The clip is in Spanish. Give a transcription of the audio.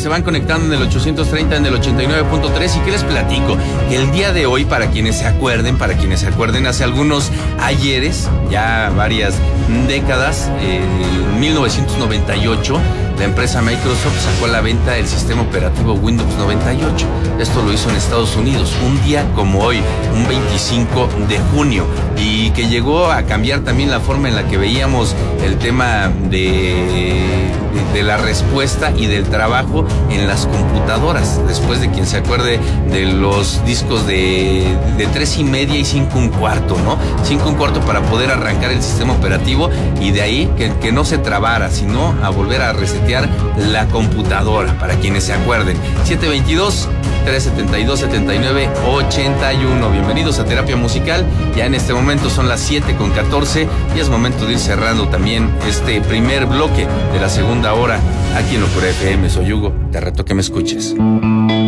se van conectando en el 830, en el 89.3. ¿Y qué les platico? Que el día de hoy, para quienes se acuerden, hace algunos ayeres, ya varias décadas, en 1998, la empresa Microsoft sacó a la venta el sistema operativo Windows 98. Esto lo hizo en Estados Unidos, un día como hoy, un 25 de junio, y que llegó a cambiar también la forma en la que veíamos el tema de la respuesta y del trabajo en las computadoras. Después de quien se acuerde de los discos de 3.5 y 5.25, ¿no? 5.25 para poder arrancar el sistema operativo, y de ahí que no se trabara, sino a volver a resetear la computadora, para quienes se acuerden. 722-372-7981. Bienvenidos a Terapia Musical. Ya en este momento son las 7:14 y es momento de ir cerrando también este primer bloque de la segunda hora aquí en Locura FM. Soy Hugo, te reto que me escuches.